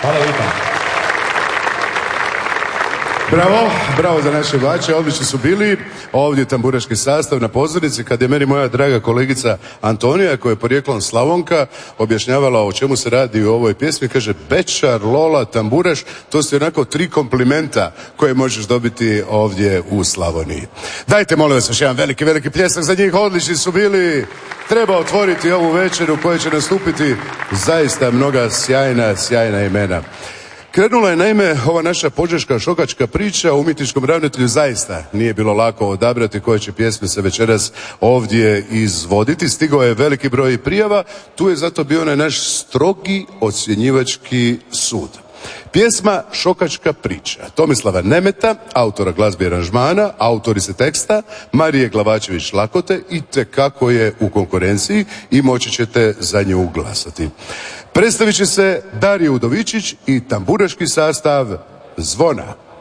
Hvala lijepa. Bravo za naše vače, odlični su bili. Ovdje tamburaški sastav na pozornici, kad je meni moja draga kolegica Antonija, koja je porijeklom Slavonka, objašnjavala o čemu se radi u ovoj pjesmi, kaže Bečar, Lola, tamburaš, to su onako 3 komplimenta koje možeš dobiti ovdje u Slavoniji. Dajte molim vas još jedan veliki pljesak za njih, odlični su bili. Treba otvoriti ovu večeru koja će nastupiti zaista mnoga sjajna imena. Krenula je naime ova naša požeška šokačka priča, o umjetničkom ravnatelju zaista nije bilo lako odabrati koje će pjesme se večeras ovdje izvoditi. Stigao je veliki broj prijava, tu je zato bio onaj naš strogi ocjenjivački sud. Pjesma Šokačka priča Tomislava Nemeta, autora glazbe i aranžmana, autorice teksta Marije Glavačević-Lakote, itekako je u konkurenciji i moći ćete za nju glasati. Predstavit će se Darija Udovičić i tamburaški sastav Zvona.